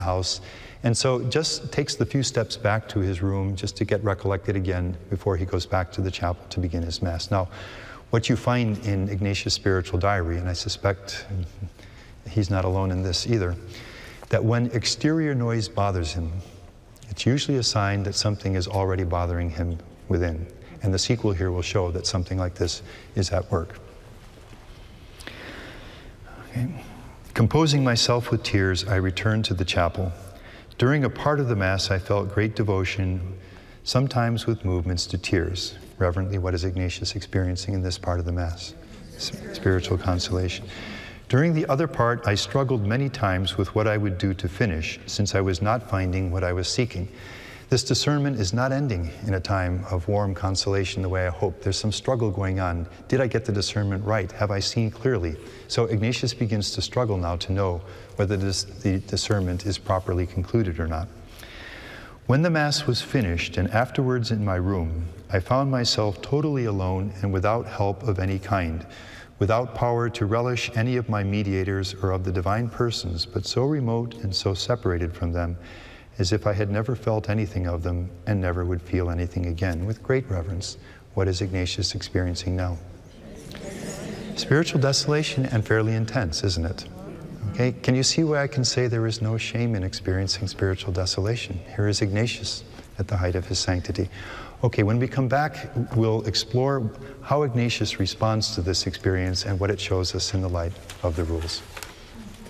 house. And so just takes the few steps back to his room just to get recollected again before he goes back to the chapel to begin his Mass. Now, what you find in Ignatius' spiritual diary, and I suspect he's not alone in this either, that when exterior noise bothers him, it's usually a sign that something is already bothering him within. And the sequel here will show that something like this is at work. Okay. Composing myself with tears, I returned to the chapel. During a part of the Mass, I felt great devotion, sometimes with movements to tears. Reverently, what is Ignatius experiencing in this part of the Mass? Spiritual consolation. During the other part, I struggled many times with what I would do to finish, since I was not finding what I was seeking. This discernment is not ending in a time of warm consolation the way I hoped. There's some struggle going on. Did I get the discernment right? Have I seen clearly? So Ignatius begins to struggle now to know whether the discernment is properly concluded or not. When the Mass was finished and afterwards in my room, I found myself totally alone and without help of any kind, without power to relish any of my mediators or of the divine persons, but so remote and so separated from them, as if I had never felt anything of them and never would feel anything again. With great reverence, what is Ignatius experiencing now? Spiritual desolation, and fairly intense, isn't it? Okay, can you see why I can say there is no shame in experiencing spiritual desolation? Here is Ignatius at the height of his sanctity. Okay, when we come back, we'll explore how Ignatius responds to this experience and what it shows us in the light of the rules.